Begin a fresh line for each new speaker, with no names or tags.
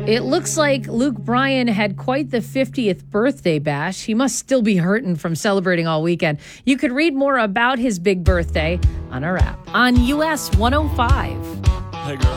It looks like Luke Bryan had quite the 50th birthday bash. He must still be hurting from celebrating all weekend. You could read more about his big birthday on our app on US 105.
Hey, girl.